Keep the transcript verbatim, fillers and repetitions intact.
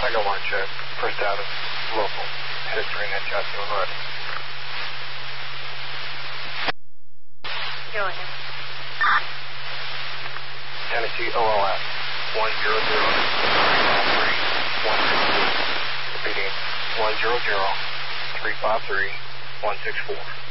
Tiger one check, first out of local, history net chassis on ready. Go ahead. Tennessee O L F, one zero zero, three one six four. Repeating, one zero zero, three five three, one six four.